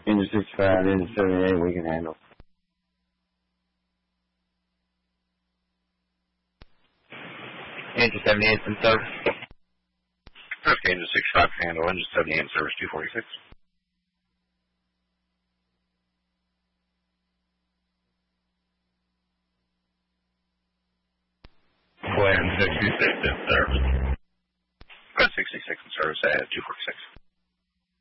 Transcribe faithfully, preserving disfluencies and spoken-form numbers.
Engine sixty-five, engine seventy-eight, we can handle. Engine seventy-eight in service. Okay, engine sixty-five can handle, engine seventy-eight in service, two forty-six. Plan sixty-six in service. Plan sixty-six in service at two forty-six.